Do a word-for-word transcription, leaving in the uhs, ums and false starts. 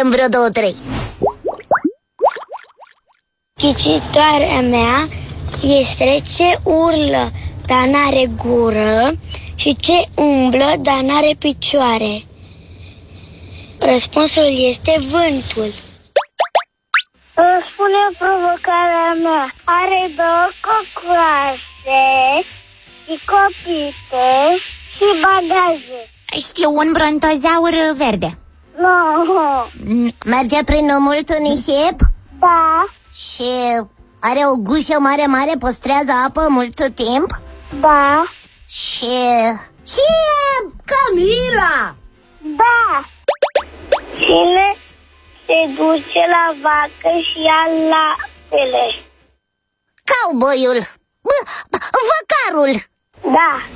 zicem vreo două, trei. Ghicitoarea mea este ce urlă, dar n-are gură, și ce umblă, dar n-are picioare. Răspunsul este vântul. Îmi spune provocarea mea. Are două cocoase și copite și bagaje. Știu, un brontozaur verde. Nu. Merge prin mult nisip? Da. Și are o gușă mare, mare, păstrează apă mult timp? Da. Și... Ce? Camila! Da. Cine se duce la vacă și ia laptele? Cowboyul. Bă, văcarul. Da.